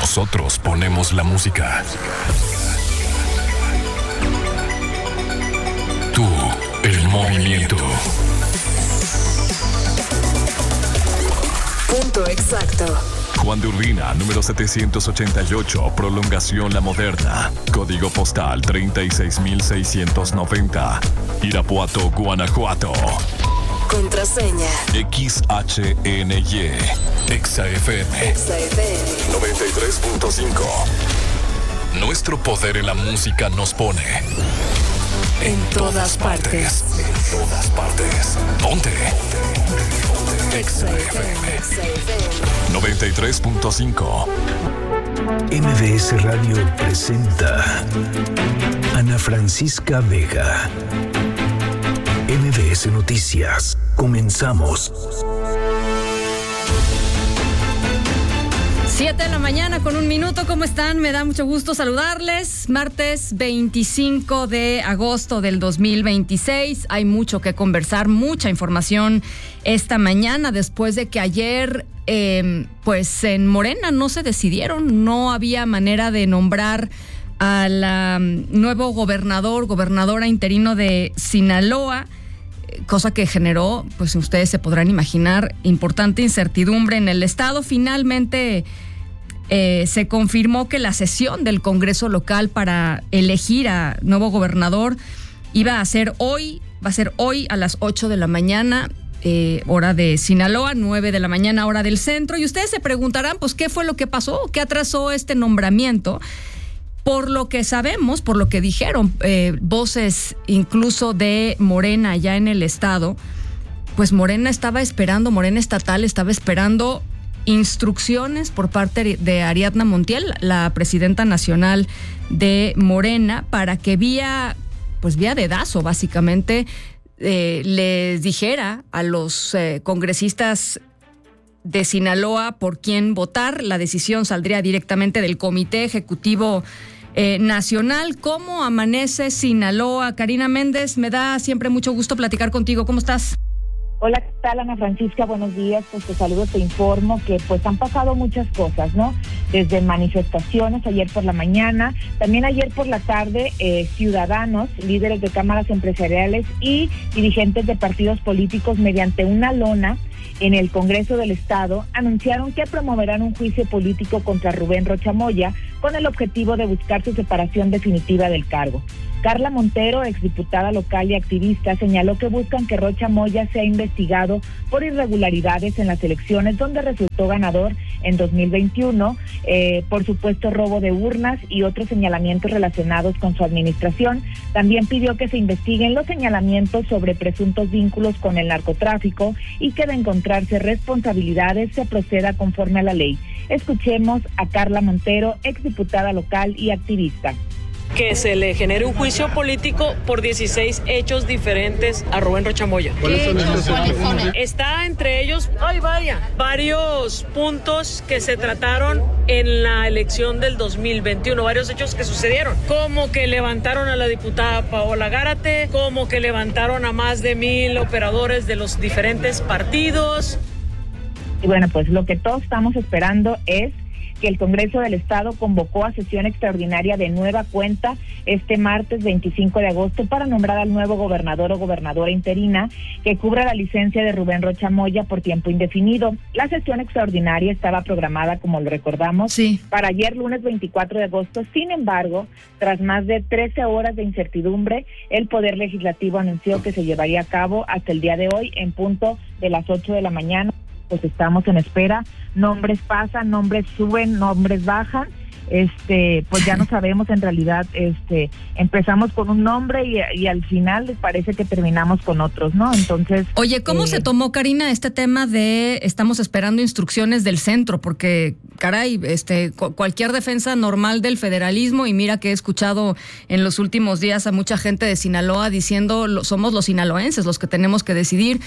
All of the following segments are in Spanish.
Nosotros ponemos la música. Tú, el movimiento. Punto exacto. Juan de Urbina, número 788, Prolongación La Moderna. Código postal 36690. Irapuato, Guanajuato. Contraseña XHNY. XFM 93.5. Nuestro poder en la música nos pone en todas partes. En todas partes. Ponte. XFM 93.5. MBS Radio presenta Ana Francisca Vega. MBS Noticias. Comenzamos. 7 de la mañana con 1 minuto. ¿Cómo están? Me da mucho gusto saludarles. Martes 25 de agosto del 2026. Hay mucho que conversar, mucha información esta mañana después de que ayer, pues en Morena no se decidieron. No había manera de nombrar al nuevo gobernadora interino de Sinaloa, cosa que generó, pues ustedes se podrán imaginar, importante incertidumbre en el estado. Finalmente se confirmó que la sesión del Congreso local para elegir a nuevo gobernador va a ser hoy a las 8 de la mañana, hora de Sinaloa, 9 de la mañana, hora del centro. Y ustedes se preguntarán, pues, ¿qué fue lo que pasó? ¿Qué atrasó este nombramiento? Por lo que sabemos, por lo que dijeron voces incluso de Morena allá en el estado, pues Morena estatal estaba esperando instrucciones por parte de Ariadna Montiel, la presidenta nacional de Morena, para que vía dedazo, básicamente, les dijera a los congresistas de Sinaloa por quién votar. La decisión saldría directamente del Comité Ejecutivo Nacional. ¿Cómo amanece Sinaloa? Karina Méndez, me da siempre mucho gusto platicar contigo. ¿Cómo estás? Hola, ¿qué tal, Ana Francisca? Buenos días, pues te saludo, te informo que pues han pasado muchas cosas, ¿no? Desde manifestaciones ayer por la mañana, también ayer por la tarde, ciudadanos, líderes de cámaras empresariales y dirigentes de partidos políticos, mediante una lona en el Congreso del Estado, anunciaron que promoverán un juicio político contra Rubén Rocha Moya con el objetivo de buscar su separación definitiva del cargo. Carla Montero, exdiputada local y activista, señaló que buscan que Rocha Moya sea investigado por irregularidades en las elecciones donde resultó ganador en 2021, por supuesto robo de urnas y otros señalamientos relacionados con su administración. También pidió que se investiguen los señalamientos sobre presuntos vínculos con el narcotráfico y que de encontrarse responsabilidades se proceda conforme a la ley. Escuchemos a Carla Montero, exdiputada local y activista. Que se le genere un juicio político por 16 hechos diferentes a Rubén Rocha Moya. ¿Qué hechos son? Está entre ellos, varios puntos que se trataron en la elección del 2021, varios hechos que sucedieron, como que levantaron a la diputada Paola Gárate, como que levantaron a más de 1,000 operadores de los diferentes partidos. Y bueno, pues lo que todos estamos esperando es que el Congreso del Estado convocó a sesión extraordinaria de nueva cuenta este martes 25 de agosto para nombrar al nuevo gobernador o gobernadora interina que cubra la licencia de Rubén Rocha Moya por tiempo indefinido. La sesión extraordinaria estaba programada, como lo recordamos, para ayer lunes 24 de agosto. Sin embargo, tras más de 13 horas de incertidumbre, el Poder Legislativo anunció que se llevaría a cabo hasta el día de hoy en punto de las 8 de la mañana. Pues estamos en espera, nombres pasan, nombres suben, nombres bajan, pues ya no sabemos en realidad, empezamos con un nombre y al final parece que terminamos con otros, ¿no? Entonces... Oye, ¿cómo se tomó, Karina, este tema de estamos esperando instrucciones del centro? Porque, caray, cualquier defensa normal del federalismo, y mira que he escuchado en los últimos días a mucha gente de Sinaloa diciendo, somos los sinaloenses los que tenemos que decidir.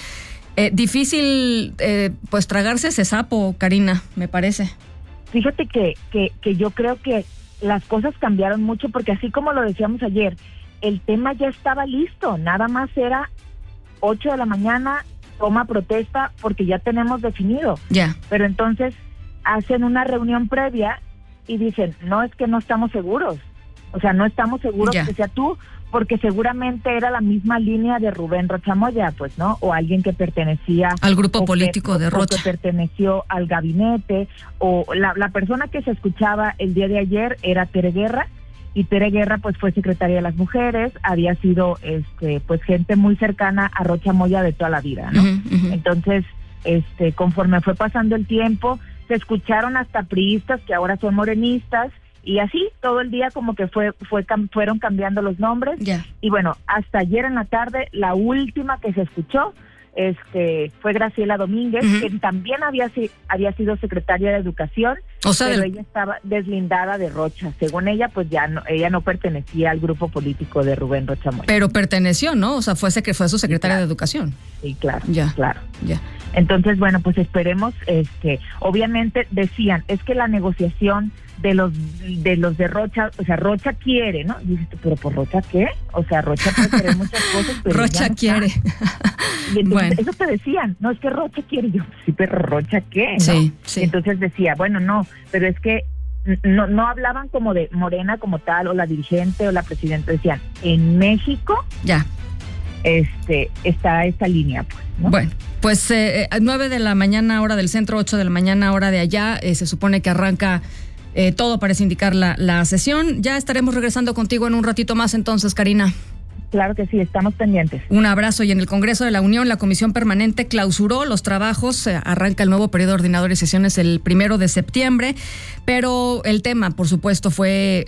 Difícil, pues, tragarse ese sapo, Karina, me parece. Fíjate que yo creo que las cosas cambiaron mucho, porque así como lo decíamos ayer, el tema ya estaba listo, nada más era 8 de la mañana, toma protesta, porque ya tenemos definido. Ya. Pero entonces hacen una reunión previa y dicen, no, es que no estamos seguros. O sea, no estamos seguros que sea tú, porque seguramente era la misma línea de Rubén Rocha Moya, pues, ¿no? O alguien que pertenecía al grupo político de Rocha. O que perteneció al gabinete, o la persona que se escuchaba el día de ayer era Tere Guerra, y Tere Guerra pues fue secretaria de las mujeres, había sido pues gente muy cercana a Rocha Moya de toda la vida, ¿no? Entonces, conforme fue pasando el tiempo, se escucharon hasta priistas que ahora son morenistas, y así todo el día como que fueron cambiando los nombres. Y bueno, hasta ayer en la tarde la última que se escuchó fue Graciela Domínguez, que también había sido secretaria de Educación, pero ella estaba deslindada de Rocha. Según ella, pues ella no pertenecía al grupo político de Rubén Rocha Moya. Pero perteneció, ¿no? O sea, fue su secretaria de Educación. Sí, claro. Claro. Entonces, bueno, pues esperemos, obviamente decían, es que la negociación de los de Rocha, o sea, Rocha quiere, ¿no? Y dices, pero ¿por Rocha qué? O sea, Rocha puede querer muchas cosas, pero Rocha no quiere. Y entonces, eso te decían, no, es que Rocha quiere. Y yo, sí, pero ¿Rocha qué? ¿No? Sí. Y entonces decía, bueno, no, pero es que no hablaban como de Morena como tal, o la dirigente o la presidenta, decían, en México está esta línea, pues, ¿no? Bueno, pues 9 de la mañana hora del centro, 8 de la mañana hora de allá, se supone que arranca, todo parece indicar la sesión. Ya estaremos regresando contigo en un ratito más entonces, Karina. Claro que sí, estamos pendientes. Un abrazo. Y en el Congreso de la Unión, la Comisión Permanente clausuró los trabajos. Arranca el nuevo periodo ordinario de sesiones el 1 de septiembre, pero el tema, por supuesto, fue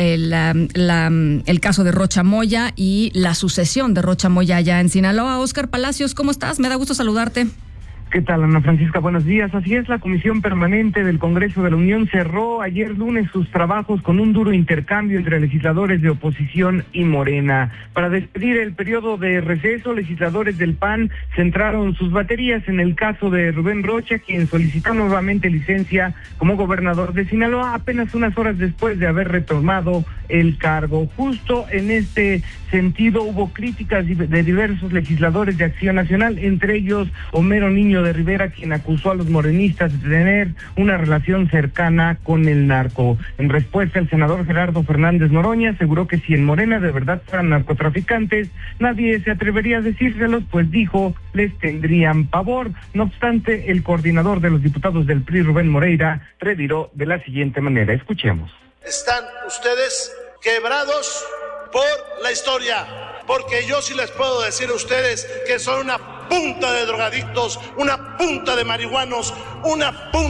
el caso de Rocha Moya y la sucesión de Rocha Moya allá en Sinaloa. Óscar Palacios, ¿cómo estás? Me da gusto saludarte. ¿Qué tal, Ana Francisca? Buenos días. Así es, la Comisión Permanente del Congreso de la Unión cerró ayer lunes sus trabajos con un duro intercambio entre legisladores de oposición y Morena. Para despedir el periodo de receso, legisladores del PAN centraron sus baterías en el caso de Rubén Rocha, quien solicitó nuevamente licencia como gobernador de Sinaloa apenas unas horas después de haber retomado el cargo. Justo en este sentido hubo críticas de diversos legisladores de Acción Nacional, entre ellos Homero Niño de Rivera, quien acusó a los morenistas de tener una relación cercana con el narco. En respuesta, el senador Gerardo Fernández Noroña aseguró que si en Morena de verdad fueran narcotraficantes, nadie se atrevería a decírselos, pues dijo, les tendrían pavor. No obstante, el coordinador de los diputados del PRI, Rubén Moreira, reviró de la siguiente manera. Escuchemos. Están ustedes quebrados por la historia, porque yo sí les puedo decir a ustedes que son una punta de drogadictos, una punta de marihuanos, una punta